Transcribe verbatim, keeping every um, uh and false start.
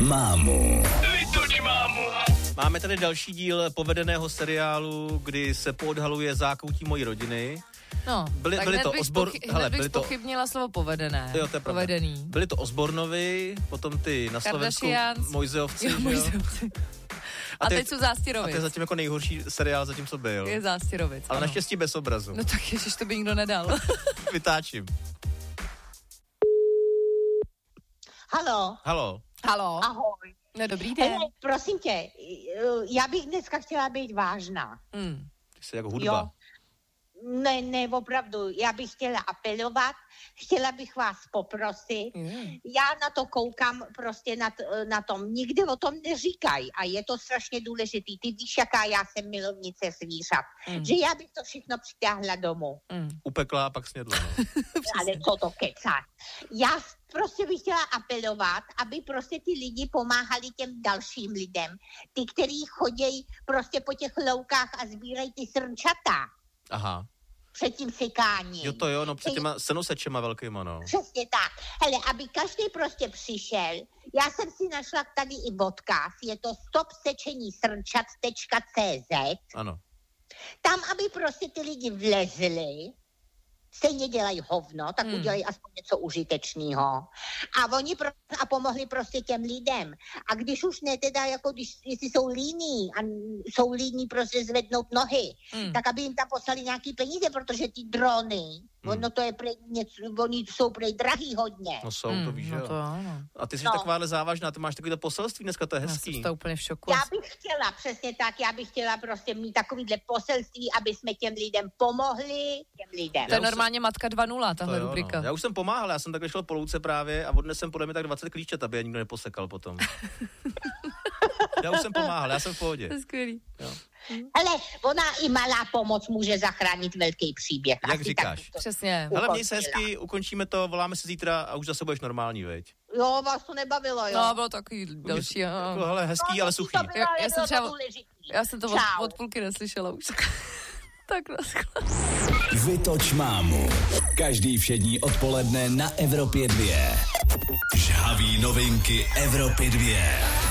mámu. Vytoč mámu. Máme tady další díl povedeného seriálu, kdy se poodhaluje zákoutí mojí rodiny. No, byli, tak byli to hned bych, Osbor... pochy- Hele, hned bych byli to... pochybnila slovo povedené. Jo, to je pravda. Povedený. Byli to Osbornovi, potom ty na Slovensku Kardashians. Mojzeovci, Jo, že jo? Mojzeovci. A, A teď teď- jsou A Zástěrovic. to je zatím jako nejhorší seriál zatím, co byl. Je Zástěrovic, Ale ano. naštěstí bez obrazu. No tak ježiš, to by nikdo nedal. Vytáčím. Halo. Halo. Halo. Ahoj. No dobrý den. Hele, prosím tě, já bych dneska chtěla být vážná. Hmm. Ty jsi jako hudba. Jo. Ne, ne, opravdu, já bych chtěla apelovat, chtěla bych vás poprosit. Mm. Já na to koukám prostě na, t- na tom, nikdy o tom neříkají a je to strašně důležitý. Ty víš, jaká já jsem milovnice zvířat, Mm. že já bych to všechno přitáhla domů. Mm. Upekla a pak snědla. No. Ale co to kecá? Já prostě bych chtěla apelovat, aby prostě ty lidi pomáhali těm dalším lidem. Ty, kteří chodějí prostě po těch loukách a sbírají ty srnčata Aha. před tím sekáním. Jo to jo, no před těma senosečema velkýma, no. Přesně tak. Hele, aby každý prostě přišel, já jsem si našla tady i odkaz, je to stop sečení srnčat tečka cé zet, Ano. tam, aby prostě ty lidi vlezli, stejně dělají hovno, tak Hmm. hmm. udělají aspoň něco užitečného. A oni pro, a pomohli prostě těm lidem. A když už ne teda, jako když jestli jsou líní a jsou líní prostě zvednout nohy, Hmm. tak aby jim tam poslali nějaký peníze, protože ty drony, Hmm. ono to je prej, něco, oni jsou prej drahý hodně. No jsou, Hmm, to víš, že no jo. to ano. A ty jsi No. takováhle závažná, ty máš takovýhle poselství dneska, to je Já hezký. jsem to úplně v šoku. Já bych chtěla, přesně tak, já bych chtěla prostě mít takovýhle poselství, aby jsme těm lidem pomohli, těm lidem. To je Já už normálně Matka dva nula, tahle To jo, rubrika. no. Já už jsem pomáhal, já jsem takhle šel po louce právě a odnesl jsem podle mě tak dvacet klíčet, aby je nikdo neposekal potom. Já už jsem pomáhal, já jsem v pohodě. To je skvělý. Ale ona i malá pomoc může zachránit velký příběh. Jak Asi říkáš. tak bych to Přesně. Hele, měj se ukončila. hezky, ukončíme to, voláme se zítra a už zase budeš normální, veď? Jo, vás to nebavilo, jo. No, bylo takový další. Jo. Jako, hele, hezký, No, ale to suchý. bylo, Já- já ale jsem bylo třeba- to důležitý. Já jsem to od, Čau. od půlky neslyšela už. Tak naschle. Vytoč mámu. Každý všední odpoledne na Evropě dva. Žhavý novinky Evropy dva.